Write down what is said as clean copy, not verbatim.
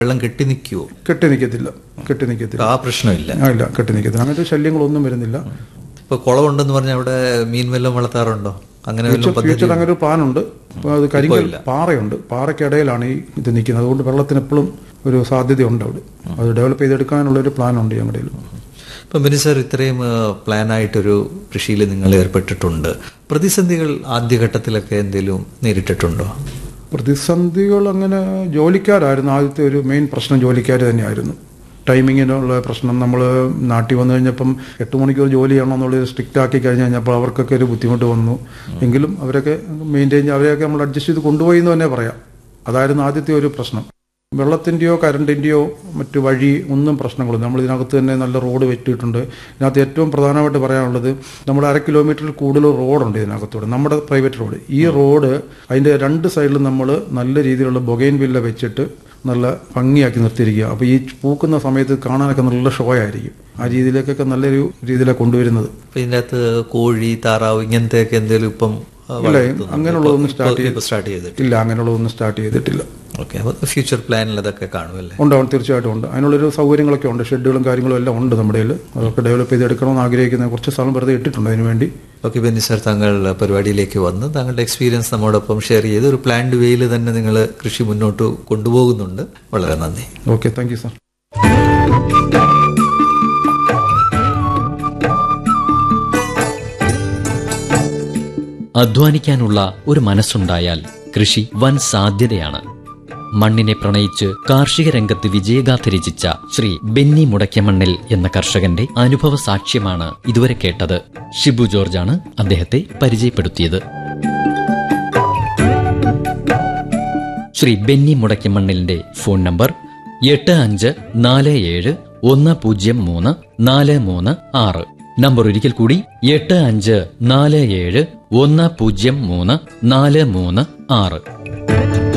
വെള്ളം കെട്ടി നിൽക്കുവോ? കെട്ടി നിൽക്കത്തില്ല. ആ പ്രശ്നമില്ല. ഇല്ല, കെട്ടി നിൽക്കത്തില്ല. അങ്ങനത്തെ ശല്യങ്ങളൊന്നും വരുന്നില്ല. ഇപ്പൊ കുളമുണ്ടെന്ന് പറഞ്ഞാൽ അവിടെ മീൻ വല്ലതും വളർത്താറുണ്ടോ? അങ്ങനെ ഫ്യൂച്ചർ അങ്ങനെ ഒരു പ്ലാനുണ്ട്. അത് കരിങ്കൽ പാറയുണ്ട്, പാറയ്ക്കിടയിലാണ് ഈ ഇത് നിൽക്കുന്നത്. അതുകൊണ്ട് വെള്ളത്തിന് എപ്പോഴും ഒരു സാധ്യതയുണ്ട് അവിടെ. അത് ഡെവലപ്പ് ചെയ്തെടുക്കാനുള്ള ഒരു പ്ലാനുണ്ട് ഞങ്ങളുടെ. ഇപ്പം ബെന്നി സാർ, ഇത്രയും പ്ലാനായിട്ടൊരു കൃഷിയിൽ നിങ്ങൾ ഏർപ്പെട്ടിട്ടുണ്ട്. പ്രതിസന്ധികൾ ആദ്യഘട്ടത്തിലൊക്കെ എന്തെങ്കിലും നേരിട്ടിട്ടുണ്ടോ? പ്രതിസന്ധികൾ അങ്ങനെ ജോലിക്കാരായിരുന്നു ആദ്യത്തെ ഒരു മെയിൻ പ്രശ്നം. ജോലിക്കാർ തന്നെയായിരുന്നു. ടൈമിങ്ങിനുള്ള പ്രശ്നം. നമ്മൾ നാട്ടിൽ വന്നു കഴിഞ്ഞപ്പം 8 മണിക്കൂർ ജോലി ചെയ്യണമെന്നുള്ളത് സ്ട്രിക്റ്റ് ആക്കി കഴിഞ്ഞ് കഴിഞ്ഞപ്പോൾ അവർക്കൊക്കെ ഒരു ബുദ്ധിമുട്ട് വന്നു. എങ്കിലും അവരൊക്കെ അവരെയൊക്കെ നമ്മൾ അഡ്ജസ്റ്റ് ചെയ്ത് കൊണ്ടുപോയി എന്ന് തന്നെ പറയാം. അതായിരുന്നു ആദ്യത്തെ ഒരു പ്രശ്നം. വെള്ളത്തിൻ്റെയോ കറണ്ടിൻ്റെയോ മറ്റു വഴി ഒന്നും പ്രശ്നങ്ങളൊന്നും. നമ്മൾ ഇതിനകത്ത് തന്നെ നല്ല റോഡ് വെച്ചിട്ടുണ്ട്. ഇതിനകത്ത് ഏറ്റവും പ്രധാനമായിട്ട് പറയാനുള്ളത്, നമ്മുടെ 1/2 കിലോമീറ്ററിൽ കൂടുതൽ റോഡുണ്ട് ഇതിനകത്തൂടെ, നമ്മുടെ പ്രൈവറ്റ് റോഡ്. ഈ റോഡ് അതിൻ്റെ 2 സൈഡിലും നമ്മൾ നല്ല രീതിയിലുള്ള ബൊഗൈൻ വില്ല വെച്ചിട്ട് നല്ല ഭംഗിയാക്കി നിർത്തിയിരിക്കുക. അപ്പോൾ ഈ പൂക്കുന്ന സമയത്ത് കാണാനൊക്കെ നല്ല ഷോ ആയിരിക്കും. ആ രീതിയിലേക്കൊക്കെ നല്ലൊരു രീതിയിലാണ് കൊണ്ടുവരുന്നത്. ഇതിൻ്റെ അകത്ത് കോഴി, താറാവ് ഇങ്ങനത്തെയൊക്കെ എന്തെങ്കിലും ഇപ്പം ഇല്ല, അങ്ങനെയുള്ളതൊന്നും സ്റ്റാർട്ട് ചെയ്തിട്ടില്ല. അങ്ങനെയുള്ളതൊന്നും സ്റ്റാർട്ട് ചെയ്തിട്ടില്ല. ഓക്കെ. അപ്പോൾ ഫ്യൂച്ചർ പ്ലാനിൽ അതൊക്കെ കാണുമല്ലേ? ഉണ്ടാവും, തീർച്ചയായിട്ടും ഉണ്ട്. അതിനുള്ളൊരു സൗകര്യങ്ങളൊക്കെ ഉണ്ട്. ഷെഡ്യൂളും കാര്യങ്ങളും എല്ലാം ഉണ്ട് നമ്മുടെ കയ്യിൽ. അതൊക്കെ ഡെവലപ്പ് ചെയ്തെടുക്കണമെന്ന് ആഗ്രഹിക്കുന്ന കുറച്ച് സ്ഥലം വെറുതെ ഇട്ടിട്ടുണ്ട് അതിന് വേണ്ടി. ഓക്കെ ബെന്നി സാർ, താങ്കൾ പരിപാടിയിലേക്ക് വന്ന് താങ്കളുടെ എക്സ്പീരിയൻസ് നമ്മോടൊപ്പം ഷെയർ ചെയ്ത് ഒരു പ്ലാൻഡ് വേയിൽ തന്നെ നിങ്ങൾ കൃഷി മുന്നോട്ട് കൊണ്ടുപോകുന്നുണ്ട്. വളരെ നന്ദി. Okay, thank you sir. അധ്വാനിക്കാനുള്ള ഒരു മനസ്സുണ്ടായാൽ കൃഷി വൻ സാധ്യതയാണ്. മണ്ണിനെ പ്രണയിച്ച് കാർഷിക രംഗത്ത് വിജയഗാഥ രചിച്ച ശ്രീ ബെന്നി മുടക്കമണ്ണിൽ എന്ന കർഷകന്റെ അനുഭവ സാക്ഷ്യമാണ് ഇതുവരെ കേട്ടത്. ഷിബു ജോർജാണ് അദ്ദേഹത്തെ പരിചയപ്പെടുത്തിയത്. Shri Benny മുടക്കമണ്ണിലിന്റെ phone number 8547103436. Number ഒരിക്കൽ കൂടി 8547103436.